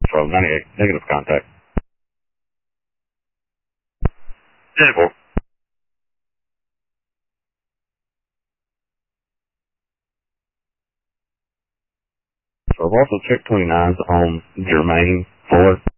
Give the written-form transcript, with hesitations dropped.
1298, negative contact. Table. So I've also checked 29s on Germain 4.